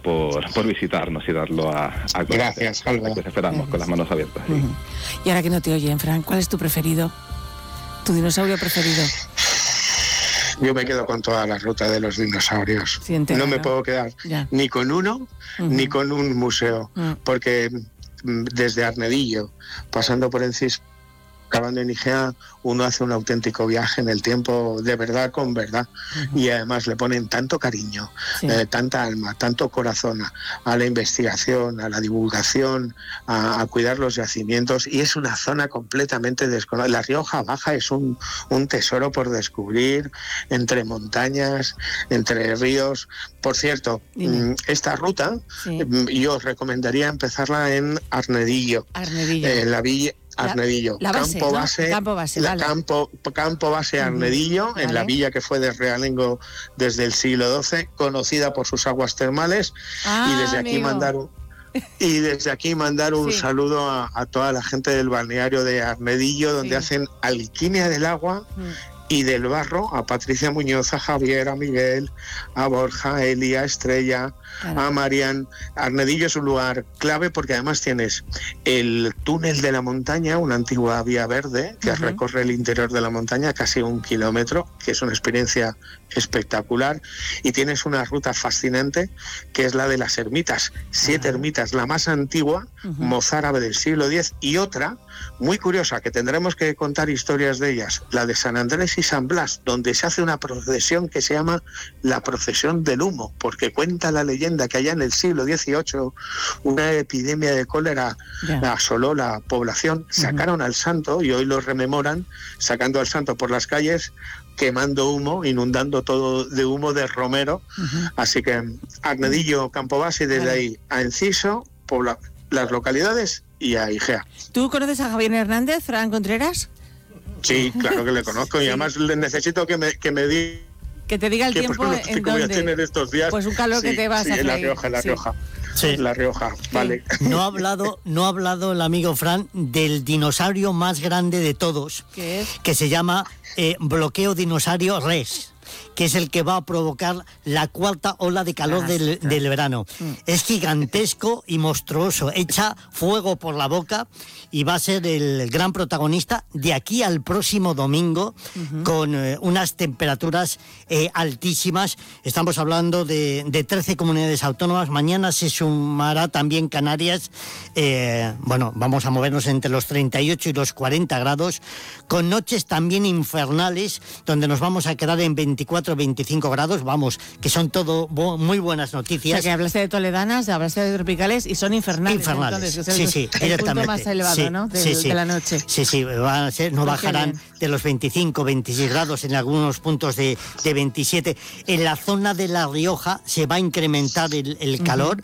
por visitarnos y darlo a conocer. Gracias, Alba. Pues esperamos con las manos abiertas. Sí. Y ahora que no te oyen, Fran, ¿cuál es tu preferido? ¿Tu dinosaurio preferido? Yo me quedo con toda la ruta de los dinosaurios. Sí, entera, no me ¿no? puedo quedar ni con uno ni con un museo, porque desde Arnedillo, pasando por Encís, acabando en Igea, uno hace un auténtico viaje en el tiempo, de verdad con verdad, y además le ponen tanto cariño, tanta alma, tanto corazón a la investigación, a la divulgación, a cuidar los yacimientos, y es una zona completamente desconocida. La Rioja Baja es un tesoro por descubrir, entre montañas, entre ríos. Por cierto, esta ruta yo os recomendaría empezarla en Arnedillo. En la villa Arnedillo, campo base Arnedillo, en la villa que fue de realengo desde el siglo XII, conocida por sus aguas termales, y desde aquí mandar un saludo a toda la gente del balneario de Arnedillo, donde hacen alquimia del agua y del barro, a Patricia Muñoz, a Javier, a Miguel, a Borja, a Eli, a Estrella, a Marian. Arnedillo es un lugar clave porque además tienes el túnel de la montaña, una antigua vía verde que recorre el interior de la montaña, casi 1 kilómetro, que es una experiencia espectacular, y tienes una ruta fascinante que es la de las ermitas, 7 ermitas, la más antigua, mozárabe del siglo X, y otra muy curiosa que tendremos que contar historias de ellas, la de San Andrés y San Blas, donde se hace una procesión que se llama la procesión del humo, porque cuenta la leyenda que allá en el siglo XVIII una epidemia de cólera asoló la población, sacaron al santo, y hoy lo rememoran, sacando al santo por las calles, quemando humo, inundando todo de humo de romero. Así que Arnedillo, campo base, y desde ahí a Enciso, las localidades, y a Igea. ¿Tú conoces a Javier Hernández, Fran Contreras? Sí, claro que le conozco, y además necesito que me diga que te diga el tiempo en voy a tener estos días. Pues un calor que te vas a en La Rioja, en La Rioja. Sí. La Rioja, vale. No ha hablado el amigo Fran del dinosaurio más grande de todos, ¿qué es? Que se llama bloqueo dinosaurio Res, que es el que va a provocar la 4ª ola de calor del verano. Es gigantesco y monstruoso, echa fuego por la boca, y va a ser el gran protagonista de aquí al próximo domingo, con unas temperaturas altísimas. Estamos hablando de 13 comunidades autónomas. Mañana se sumará también Canarias. Vamos a movernos entre los 38 y los 40 grados, con noches también infernales, donde nos vamos a quedar en 24-25 grados, que son todo muy buenas noticias. O sea, que hablaste de toledanas, hablaste de tropicales, y son infernales. Infernales, entonces, sí, el punto más elevado, ¿no? De la noche. Sí, van a ser, no bajarán de los 25-26 grados, en algunos puntos de 27. En la zona de La Rioja se va a incrementar el calor,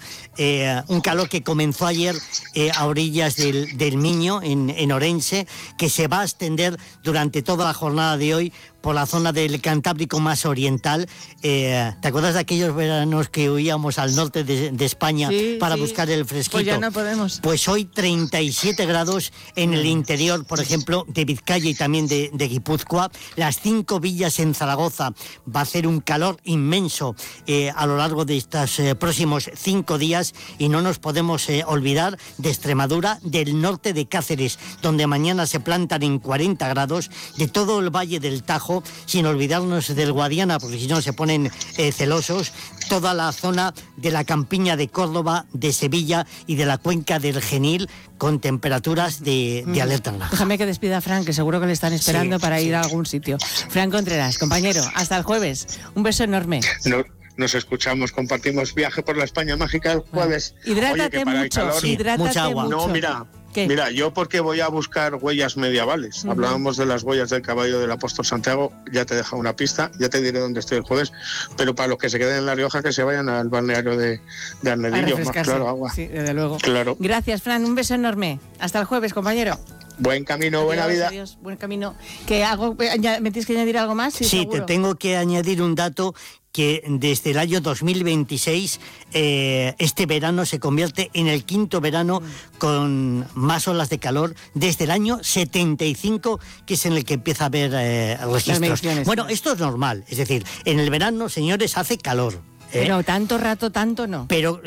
un calor que comenzó ayer a orillas del Miño, en Orense, que se va a extender durante toda la jornada de hoy por la zona del Cantábrico más oriental. ¿Te acuerdas de aquellos veranos que huíamos al norte de España para buscar el fresquito? Pues ya no podemos. Pues hoy 37 grados en el interior, por ejemplo, de Vizcaya y también de Guipúzcoa. Las 5 villas en Zaragoza va a hacer un calor inmenso a lo largo de estos próximos 5 días, y no nos podemos olvidar de Extremadura, del norte de Cáceres, donde mañana se plantan en 40 grados, de todo el Valle del Tajo, sin olvidarnos del Guadiana, porque si no se ponen celosos, toda la zona de la campiña de Córdoba, de Sevilla y de la cuenca del Genil, con temperaturas de alerta naranja. Déjame que despida a Fran, que seguro que le están esperando para ir a algún sitio. Fran Contreras, compañero, hasta el jueves. Un beso enorme. Nos escuchamos, compartimos viaje por la España mágica el jueves. Hidrátate mucho, mucha agua. No, mira, yo porque voy a buscar huellas medievales. Hablábamos de las huellas del caballo del apóstol Santiago, ya te he dejado una pista, ya te diré dónde estoy el jueves, pero para los que se queden en La Rioja, que se vayan al balneario de Arnedillo, más claro, agua. Sí, desde luego. Claro. Gracias, Fran, un beso enorme. Hasta el jueves, compañero. Buen camino, buena vida. Adiós, buen camino. ¿Me tienes que añadir algo más? Sí, te tengo que añadir un dato, que desde el año 2026 este verano se convierte en el 5º verano con más olas de calor desde el año 75, que es en el que empieza a haber registros. Bueno, esto es normal, es decir, en el verano, señores, hace calor. Pero tanto rato, tanto no. Pero